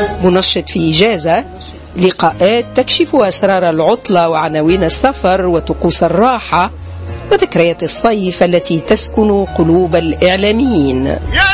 منشط في إجازة، لقاءات تكشف أسرار العطلة وعناوين السفر وطقوس الراحة وذكريات الصيف التي تسكن قلوب الإعلاميين.